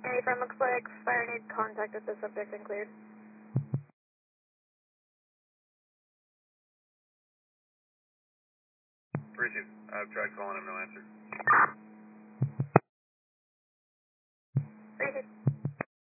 Hey, friend, looks like fire needs contact with the subject and cleared. Appreciate it. I've tried calling him, no answer.